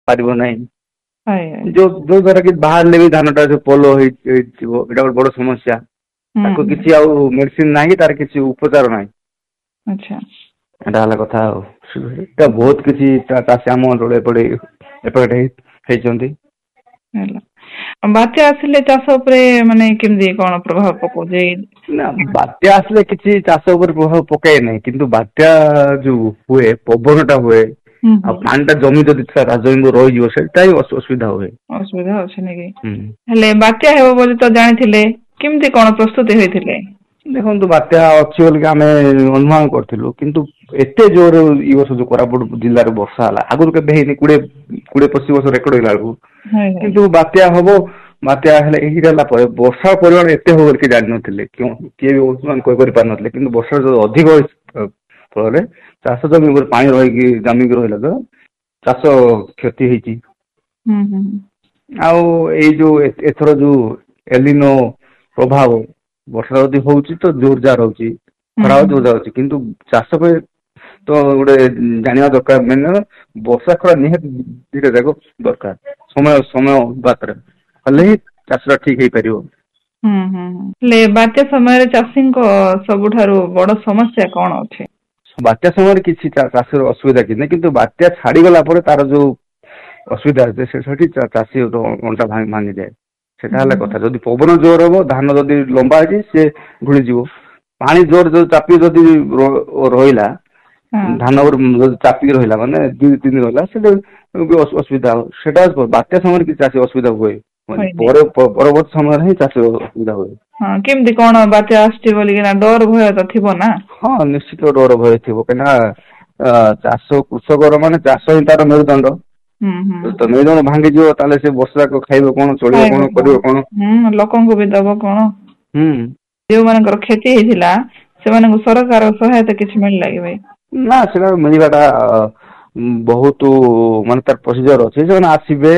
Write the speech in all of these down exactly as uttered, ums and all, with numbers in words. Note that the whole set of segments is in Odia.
ପାରିବ ନାହିଁ। ହାଏ ହାଏ। ଯୋଉ ଯୋଉ ଦ୍ଵାରା କି ବାହାରିଲେ ବି ଧାନଟା ଯୋଉ ପୋଲ ହେଇଯିବ ଏଇଟା ଗୋଟେ ବଡ ସମସ୍ୟା। ହୁଁ ତାକୁ ହୁଁ କିଛି ଆଉ ମେଡିସିନ ନାହିଁ, ତାର କିଛି ଉପଚାର ନାହିଁ। ଆଚ୍ଛା। ଏଟା ହେଲା କଥା ଆଉ ଏଟା ବହୁତ କିଛି ଚାଷୀ ଆମ ଅଞ୍ଚଳରେ ଏପଟେ ଏପଟେ ହେଇଛନ୍ତି। ହେଲା ବାତ୍ୟା ଆସିଲେ ଚାଷ ଉପରେ ମାନେ କେମିତି କଣ ପ୍ରଭାବ ପକଉଛି? ନା ବାତ୍ୟା ଆସିଲେ କିଛି ଚାଷ ଉପରେ ପ୍ରଭାବ ପକାଏ ନାହିଁ, କିନ୍ତୁ ବାତ୍ୟା ଯୋଉ ହୁଏ ପବନ ଟା ହୁଏ ହୁଁ ଆଉ ହୁଁ ପାଣି ଟା ଜମି ଯଦି ଜମି ରହିଯିବ ସେଇଟା ହିଁ ଅସୁବିଧା ହୁଏ। ଅସୁବିଧା ଅଛି ନାକି? ହୁଁ ହେଲେ ବାତ୍ୟା ହେବ ବୋଲି ତ ଜାଣିଥିଲେ, କେମିତି କଣ ପ୍ରସ୍ତୁତି ହେଇଥିଲେ? ଦେଖନ୍ତୁ ବାତ୍ୟା ଅଛି ବୋଲିକି ଆମେ ଅନୁମାନ କରିଥିଲୁ, କିନ୍ତୁ ଏତେ ଜୋର ଏଇ ବର୍ଷ ଯୋଉ କୋରାପୁଟ ଜିଲ୍ଲାରେ ବର୍ଷା ହେଲା ଆଗରୁ କେବେ ହେଇନି, କୋଡିଏ କୋଡିଏ ପଚିଶ ବର୍ଷ ରେକର୍ଡ ହେଲା ବେଳକୁ ହାଏ ହାଏ। କିନ୍ତୁ ବାତ୍ୟା ହବ ବାତ୍ୟା ହେଲେ ଏଇଟା ହେଲା ପରେ ବର୍ଷା ପରିମାଣ ଏତେ ହବ ବୋଲି କେହି ଜାଣିନଥିଲେ। କିଏ ବି ଅନୁମାନ କରିପାରିନଥିଲେ, କିନ୍ତୁ ବର୍ଷା ଯୋଉ ଅଧିକ ଫଳରେ ଚାଷ ଜମି ଉପରେ ପାଣି ରହିକି ଜମିକି ରହିଲା ତ ଚାଷ କ୍ଷତି ହେଇଛି। ହୁଁ ହୁଁ। ଆଉ ଏଇ ଯୋଉ ଏଥର ଯୋଉ ଏଲିନୋ ପ୍ରଭାବ ବର୍ଷା ଯଦି ହଉଛି ତ ଜୋର ଜାର ହଉଛି, ହୁଁ ଖରା ହଉଛି ହୁଁ ଜୋର ଜାର ହଉଛି, କିନ୍ତୁ ଚାଷ ପାଇଁ ତ ଗୋଟେ ଜାଣିବା ଦରକାର ମେନ୍ ବର୍ଷା ଖରା ନିହାତି ଦିଟା ଯାକ ଦରକାର ସମୟ ସମୟ ବାତରେ ହେଲେ ହିଁ ଚାଷ ଟା ଠିକ ହେଇପାରିବ। ହୁଁ ହୁଁ ହେଲେ ବାତ୍ୟା ସମୟରେ ଚାଷୀଙ୍କ ସବୁଠାରୁ ବଡ ସମସ୍ୟା କଣ ଅଛି? ବାତ୍ୟା ସମୟରେ କିଛି ଚାଷୀର ଅସୁବିଧା କିଛି ନାହିଁ, କିନ୍ତୁ ବାତ୍ୟା ଛାଡିଗଲା ପରେ ତାର ଯୋଉ ଅସୁବିଧା ଅଛି ସେ ସେଠି ଚାଷୀ ଅଣ୍ଟା ଭାଙ୍ଗିଯାଏ। ସେଟା ହୁଁ ହେଲା କଥା, ଯଦି ପବନ ଜୋର ହବ ଧାନ ଯଦି ଲମ୍ବା ହେଇଛି ସେ ଘୁଳିଯିବ। ପାଣି ଜୋର ଯୋଉ ଚାପି ଯଦି ରହିଲା ହଁ ଧାନ ଯଦି ଚାପିକି ରହିଲା ମାନେ ଦୁଇ ତିନି ଦିନ ରହିଲା ସେଟା ଅସୁବିଧା ହବ। ସେଟା ବାତ୍ୟା ସମୟରେ କିଛି ଚାଷୀ ଅସୁବିଧା ହୁଏ ହଇନି। ପରେ ପରବର୍ତ୍ତୀ ସମୟରେ ହିଁ ଚାଷୀ ଅସୁବିଧା ହୁଏ। ହଁ କେମିତି କଣ ବାତ୍ୟା ଆସୁଛି ବୋଲିକିନା ଡର ଭୟ ତ ଥିବ ନା? ହଁ ନିଶ୍ଚିତ ଡର ଭୟ ଥିବ, କାହିଁକିନା ଚାଷ କୃଷକର ମାନେ ଚାଷ ହିଁ ତାର ମେରୁଦଣ୍ଡ। ହୁଁ ହୁଁ ତ ମେରୁଦଣ୍ଡ ଭାଙ୍ଗିଯିବ ତାହେଲେ ସେ ବର୍ଷ ଯାକ ଖାଇବ କଣ, ଚଳିବ ଖାଇବ କଣ, କରିବ କଣ? ହୁଁ ଲୋକଙ୍କୁ ବି ଦବ କଣ? ହୁଁ ଯୋଉମାନଙ୍କର କ୍ଷତି ହେଇଥିଲା ସେମାନଙ୍କୁ ସରକାର ସହାୟତା କିଛି ମିଳିଲା କି ଭାଇ? ନା ସେଟା ମିଳିବାଟା ବହୁତ ମାନେ ତାର ପ୍ରୋସିଜର ଅଛି, ସେମାନେ ଆସିବେ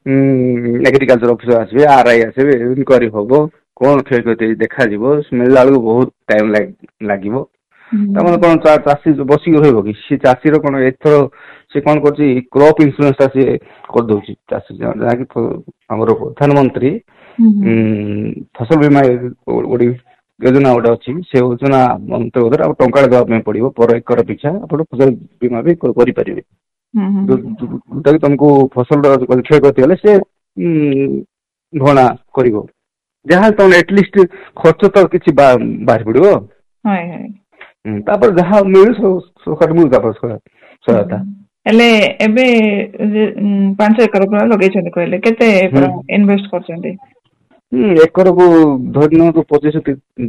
ଉଁ ଏଗ୍ରିକଲଚର ଅଫିସର ଆସିବେ, ଆର ଆଇ ଆସିବେ, ଇନକ୍ୱାରି ହବ କଣ କ୍ଷୟକ୍ଷତି ଦେଖାଯିବ, ମିଳିଲା ବେଳକୁ ବହୁତ ଟାଇମ ଲାଗିବ। ତାମାନେ ହୁଁ କଣ ଚାଷୀ ବସିକି ରହିବ କି, ସେ ଚାଷୀର କଣ ଏଥର ସେ କଣ କରୁଛି କ୍ରପ ଇନ୍ସୁରାନ୍ସ ଟା ସିଏ କରିଦଉଛି ଚାଷୀ ଯାହାକି ଆମର ପ୍ରଧାନମନ୍ତ୍ରୀ ହୁଁ ହୁଁ ଉଁ ଫସଲ ବୀମା ଗୋଟେ ଯୋଜନା ଗୋଟେ ଅଛି, ସେ ଯୋଜନା ଅନ୍ତର୍ଗତରେ ଆଉ ଟଙ୍କା ଟେ ଦେବା ପାଇଁ ପଡିବ ପର ଏକର ପିଛା ଆପଣ ଫସଲ ବୀମା ବି କରିପାରିବେ। ହୁଁ ହୁଁ ଯୋଉଟା କି ତମକୁ ଫସଲ କ୍ଷୟକ୍ଷତି ହେଲେ ସେ ଉ ଭରଣା କରିବ। ଯାହା ତମେ ଏଟଲିଷ୍ଟ ଖର୍ଚ୍ଚ ତ କିଛି ବାହାରି ପଡିବ। ହଏ ହଏ। ହୁଁ ତାପରେ ଯାହା ମିଳୁ ତାପରେ ହୁଁ ସହାୟତା ହେଲେ ଏବେ ପାଞ୍ଚ ଏକର ପୁରା ଲଗେଇଛନ୍ତି କହିଲେ, କେତେ ହୁଁ ପୁରା ଇନଭେଷ୍ଟ କରୁଛନ୍ତି? ହୁଁ ଏକରକୁ ଧରି ନିଅନ୍ତୁ ପଚିଶ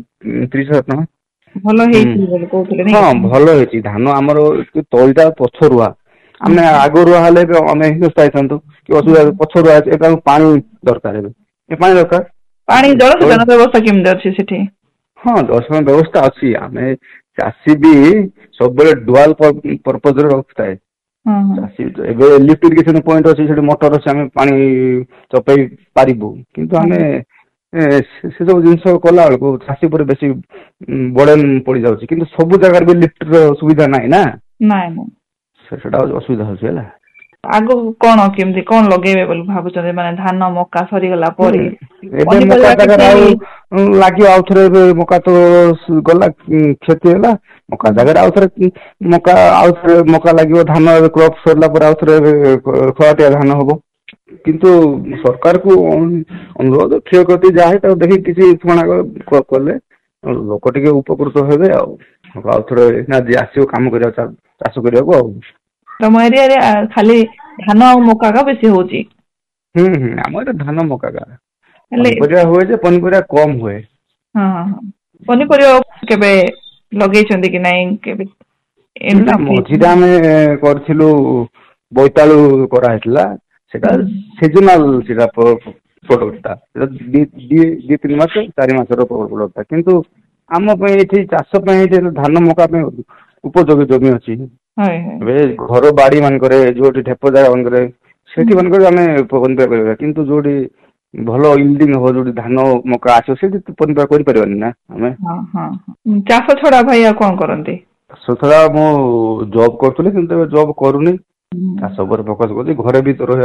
ତିରିଶ ହଜାର ଟଙ୍କା। ଭଲ ହୁଁ ହେଇଛି ବୋଲି କହୁଥିଲେ ନାଇଁ ହଁ କି? ଭଲ ହେଇଛି ଧାନ ଆମର ତଳିଟା ପଛରୁଆ। ହୁଁ ଆମେ ଆଗରୁଆ ହେଲେ ବି ଆମେ ପାଇଥାନ୍ତୁ କି ହୁଁ ଅସୁବିଧା ପଛରୁଆ ଏବେ ଆମ ପାଣି ଦରକାର ଏବେ ଏ ପାଣି ଦରକାର। ପାଣି ତଳି ଜଳସେଚନ ବ୍ୟବସ୍ଥା କେମିତି ଅଛି ସେଠି? ହଁ ଜଳସେଚନ ବ୍ୟବସ୍ଥା ଅଛି, ଆମେ ଚାଷୀ ବି ସବୁବେଳେ ଡୁଆଲ ପର୍ପଜରେ ରଖିଥାଏ। ହଁ ହଁ ଚାଷୀ ଏବେ ଲିଫ୍ଟ ଇରିଗେସନ ପଏଣ୍ଟ ଅଛି, ସେଠି ମଟର ଅଛି ଆମେ ପାଣି ଚପେଇ ପାରିବୁ। କିନ୍ତୁ ହଁ ଆମେ ଏ ସେ ସବୁ ଜିନିଷ କଲା ବେଳକୁ ଚାଷୀ ଉପରେ ବେଶୀ ବର୍ଡେନ ପଡି ଯାଉଛି, କିନ୍ତୁ ସବୁ ଜାଗାରେ ବି ଲିଫ୍ଟ ର ସୁବିଧା ନାହିଁ ନା। ନାଇଁ ନାଇଁ। ସେଟା ହଉଛି ଅସୁବିଧା ହଉଛି ହେଲା। ଆଗକୁ କଣ କେମିତି କଣ ଲଗେଇବେ ବୋଲି ଭାବୁଛନ୍ତି, ମାନେ ଧାନ ମକା ସରିଗଲା ହୁଁ ପରେ ଏବେ ମକା ପନିପରିବା ଜାଗାରେ କିଛି ଆଉ ଲାଗିବ ଆଉଥରେ ଏବେ ମକା ତ ଗଲା କ୍ଷତି ହେଲା ମକା ଜାଗାରେ ଆଉ ଥରେ ମକା ଆଉ ଥରେ ମକା ଲାଗିବ, ଧାନ ଏବେ କ୍ରପ ସରିଲା ପରେ ଆଉ ଥରେ ଖରାଟିଆ ଧାନ ହବ। କିନ୍ତୁ ସରକାର କୁ ଅନୁରୋଧ କ୍ଷୟକ୍ଷତି ଯାହା ତାକୁ ଦେଖିକି କିଛି କଲେ ଲୋକ ଟିକେ ଉପକୃତ ହେବେ ଆଉ। ଆଉଥରେ ନା ଯିଏ ଆସିବ କାମ କରିବା ଚାଷ କରିବାକୁ ଆଉ। ତମ ଏରିଆରେ ଖାଲି ଧାନ ଆଉ ମକା ଏକା ବେଶୀ ହଉଛି? ହୁଁ ହୁଁ ଆମ ଏଇଟା ଧାନ ମକା ଏକା, ହେଲେ ପନିପରିବା ହୁଏ ଯେ ପନିପରିବା କମ ହୁଏ। ହଁ ହଁ ପନିପରିବା କେବେ ଲଗେଇଛନ୍ତି କି ନାଇଁ କେବେ? ନା ଇଣ୍ଟରେଷ୍ଟ ହେଇଛି ମଝିରେ ଆମେ କରିଥିଲୁ ବୋଇତାଳୁ କରାହେଇଥିଲା। ସେଟା ହୁଁ ସିଜନାଲ ସେଟା ପ୍ରଡକ୍ଟ ଟା ଦି ଦି ତିନି ମାସ ଚାରି ମାସର ପ୍ରଡକ୍ଟ ଟା, କିନ୍ତୁ ଆମ ପାଇଁ ଏଠି ଚାଷ ପାଇଁ ଏଠି ଧାନ ମକା ପାଇଁ ଉପଯୋଗୀ ଜମି ଅଛି। ହଏ ହଏ ଏବେ ଘର ବାଡି ମାନଙ୍କରେ ଯୋଉଠି ଢେପ ଜାଗା ମାନଙ୍କରେ ହୁଁ ସେଠି ମାନଙ୍କରେ ଆମେ ପନିପରିବା କରିବା, କିନ୍ତୁ ଯୋଉଠି ଭଲ ଇଲ୍ଡିଂ ହବ ଯୋଉଠି ଧାନ ମକା ଆସିବ ସେଇଠି ପନିପରିବା କରିପାରିବାନି ନା ଆମେ। ହଁ ହଁ ଚାଷ ଛଡା ଭାଇ ଆଉ କଣ କରନ୍ତି? ଚାଷ ଛଡା ମୁଁ ଜବ୍ କରୁଥିଲି, କିନ୍ତୁ ଏବେ ଜବ୍ କରୁନି। ହୁଁ ଚାଷ ଉପରେ ଫୋକସ କରୁଛି, ଘରେ ବି ତ ରହିବା